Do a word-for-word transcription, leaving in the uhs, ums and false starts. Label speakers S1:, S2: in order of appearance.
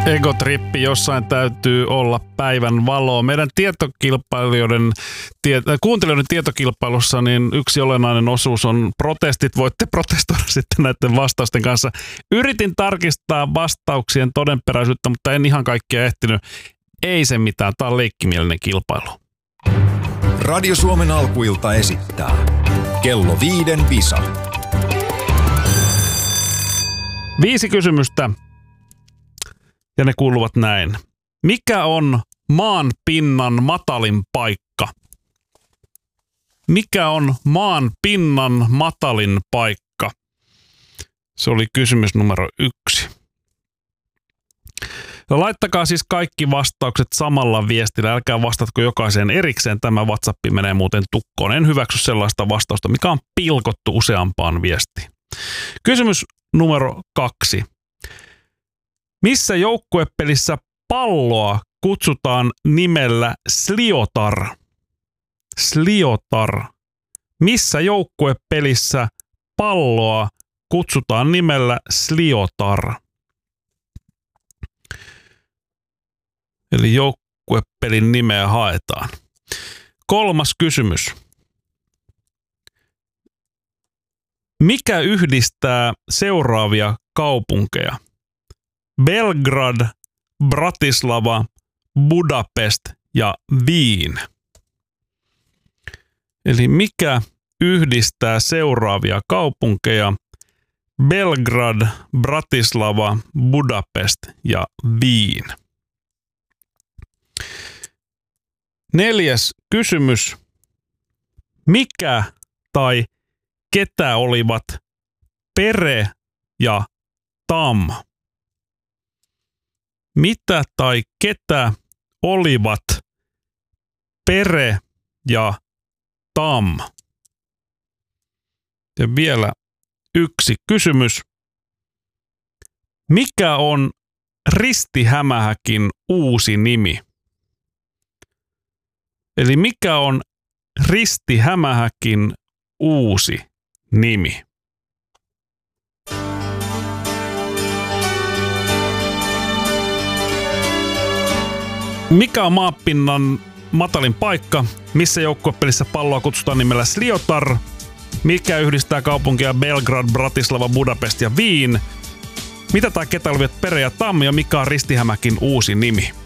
S1: Egotrippi, jossain täytyy olla päivän valoa. Meidän tietokilpailijoiden, tie, kuuntelijoiden tietokilpailussa niin yksi olennainen osuus on protestit. Voitte protestoida sitten näiden vastausten kanssa. Yritin tarkistaa vastauksien todenperäisyyttä, mutta en ihan kaikkia ehtinyt. Ei se mitään, tämä on leikkimielinen kilpailu.
S2: Radio Suomen alkuilta esittää Kello viiden visa.
S1: Viisi kysymystä. Ja ne kuuluvat näin. Mikä on maan pinnan matalin paikka? Mikä on maan pinnan matalin paikka? Se oli kysymys numero yksi. Ja laittakaa siis kaikki vastaukset samalla viestillä. Älkää vastatko jokaiseen erikseen. Tämä WhatsApp menee muuten tukkoon. En hyväksy sellaista vastausta, mikä on pilkottu useampaan viestiin. Kysymys numero kaksi. Missä joukkuepelissä palloa kutsutaan nimellä Sliotar? Sliotar. Missä joukkuepelissä palloa kutsutaan nimellä Sliotar? Eli joukkuepelin nimeä haetaan. Kolmas kysymys. Mikä yhdistää seuraavia kaupunkeja? Belgrad, Bratislava, Budapest ja Wien. Eli mikä yhdistää seuraavia kaupunkeja? Belgrad, Bratislava, Budapest ja Wien. Neljäs kysymys. Mikä tai ketä olivat Pere ja Tam? Mitä tai ketä olivat Pere ja Tam? Ja vielä yksi kysymys. Mikä on Ristihämähäkin uusi nimi? Eli mikä on Ristihämähäkin uusi nimi? Mikä on maapinnan matalin paikka? Missä joukkuepelissä palloa kutsutaan nimellä Sliotar? Mikä yhdistää kaupunkia Belgrad, Bratislava, Budapest ja Wien? Mitä tai ketä olivat Pere ja Tam ja mikä on Ristihämäkin uusi nimi?